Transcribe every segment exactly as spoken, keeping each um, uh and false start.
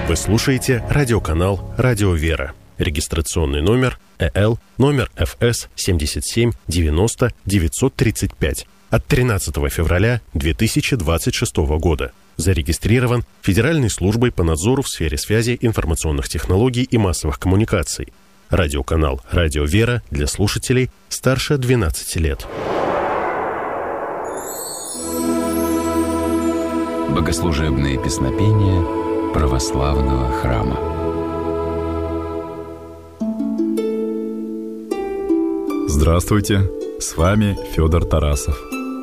Вы слушаете радиоканал «Радио Вера». Регистрационный номер э эл, номер эф эс семьдесят семь девяносто девятьсот тридцать пять от тринадцатого февраля две тысячи двадцать шестого года. Зарегистрирован Федеральной службой по надзору в сфере связи, информационных технологий и массовых коммуникаций. Радиоканал «Радио Вера» для слушателей старше двенадцати лет. Богослужебные песнопения православного храма. Здравствуйте, с вами Федор Тарасов.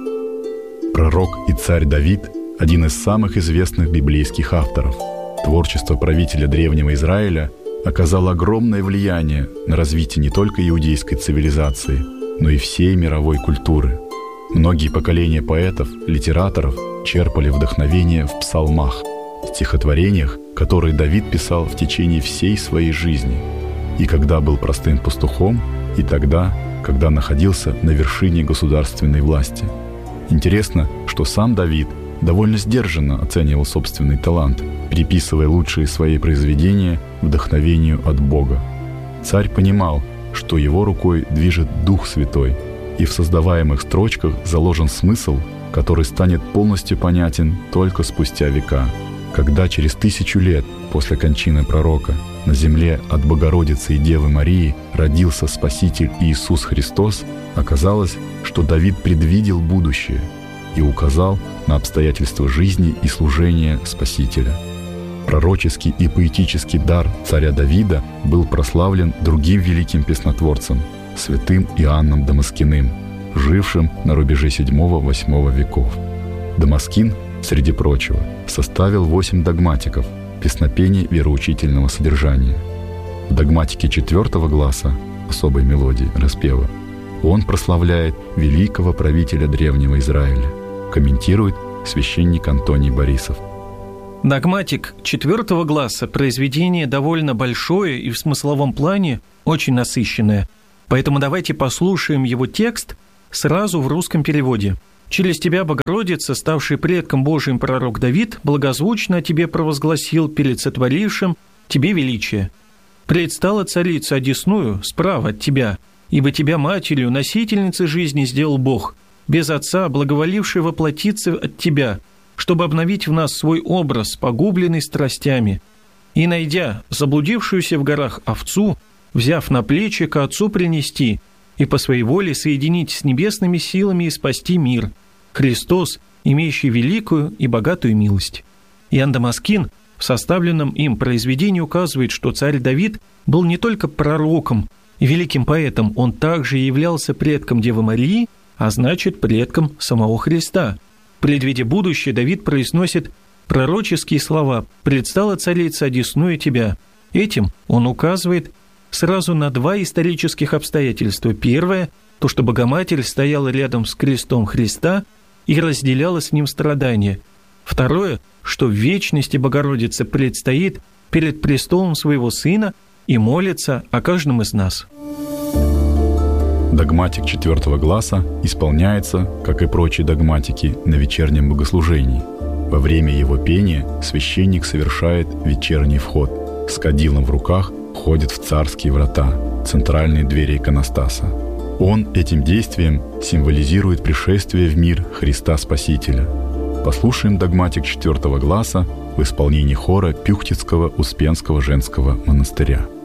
Пророк и царь Давид – один из самых известных библейских авторов. Творчество правителя древнего Израиля оказало огромное влияние на развитие не только иудейской цивилизации, но и всей мировой культуры. Многие поколения поэтов, литераторов черпали вдохновение в псалмах, стихотворениях, которые Давид писал в течение всей своей жизни, и когда был простым пастухом, и тогда, когда находился на вершине государственной власти. Интересно, что сам Давид довольно сдержанно оценивал собственный талант, приписывая лучшие свои произведения вдохновению от Бога. Царь понимал, что его рукой движет Дух Святой, и в создаваемых строчках заложен смысл, который станет полностью понятен только спустя века. Когда через тысячу лет после кончины пророка на земле от Богородицы и Девы Марии родился Спаситель Иисус Христос, оказалось, что Давид предвидел будущее и указал на обстоятельства жизни и служения Спасителя. Пророческий и поэтический дар царя Давида был прославлен другим великим песнотворцем, святым Иоанном Дамаскиным, жившим на рубеже седьмого-восьмого веков. Дамаскин, среди прочего, составил восемь догматиков, песнопений вероучительного содержания. В догматике четвертого гласа, особой мелодии, распева, он прославляет великого правителя древнего Израиля, комментирует священник Антоний Борисов. Догматик четвертого гласа – произведение довольно большое и в смысловом плане очень насыщенное, поэтому давайте послушаем его текст сразу в русском переводе. «Через тебя, Богородица, ставший предком Божиим пророк Давид, благозвучно о тебе провозгласил перед сотворившим тебе величие. Предстала царица одесную справа от тебя, ибо тебя матерью, носительницей жизни сделал Бог, без отца, благоволивший воплотиться от тебя, чтобы обновить в нас свой образ, погубленный страстями. И, найдя заблудившуюся в горах овцу, взяв на плечи, к отцу принести, и по своей воле соединить с небесными силами и спасти мир. Христос, имеющий великую и богатую милость». Иоанн Дамаскин в составленном им произведении указывает, что царь Давид был не только пророком и великим поэтом, он также являлся предком Девы Марии, а значит, предком самого Христа. Предвидя будущее, Давид произносит пророческие слова «Предстала царица одесную тебя». Этим он указывает сразу на два исторических обстоятельства. Первое – то, что Богоматерь стояла рядом с крестом Христа и разделяла с ним страдания. Второе – что в вечности Богородица предстоит перед престолом своего Сына и молится о каждом из нас. Догматик четвертого гласа исполняется, как и прочие догматики, на вечернем богослужении. Во время его пения священник совершает вечерний вход. С кадилом в руках входит в царские врата, центральные двери иконостаса. Он этим действием символизирует пришествие в мир Христа Спасителя. Послушаем догматик четвертого гласа в исполнении хора Пюхтицкого Успенского женского монастыря.